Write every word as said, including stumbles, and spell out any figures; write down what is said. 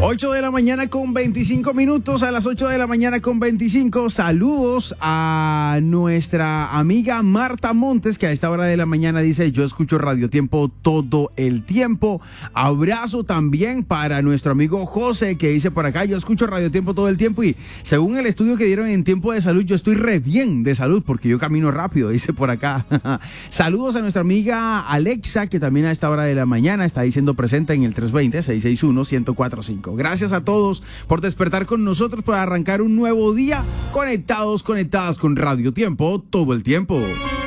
ocho de la mañana con veinticinco minutos, a las ocho de la mañana con veinticinco. Saludos a nuestra amiga Marta Montes, que a esta hora de la mañana dice: yo escucho Radio Tiempo todo el tiempo. Abrazo también para nuestro amigo José, que dice por acá: yo escucho Radio Tiempo todo el tiempo y según el estudio que dieron en Tiempo de Salud, yo estoy re bien de salud porque yo camino rápido, dice por acá. Saludos a nuestra amiga Alexa, que también a esta hora de la mañana está diciendo presente en el tres dos cero, seis seis uno, uno cero cuatro cinco. Gracias a todos por despertar con nosotros para arrancar un nuevo día, conectados, conectadas con Radio Tiempo todo el tiempo.